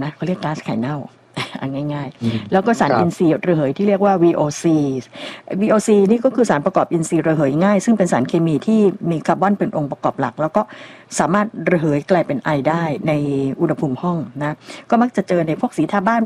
นะเขาเรียกก๊าซไข่เน่าง่ายๆแล้วก็สารอินทรีย์ระเหยที่เรียกว่า VOC VOC นี่ก็คือสารประกอบอินทรีย์ระเหยง่ายซึ่งเป็นสารเคมีที่มีคาร์บอนเป็นองค์ประกอบหลักแล้วก็สามารถระเหยกลายเป็นไอได้ในอุณหภูมิห้องนะก็มักจะเจอในพวกสีทาบ้าน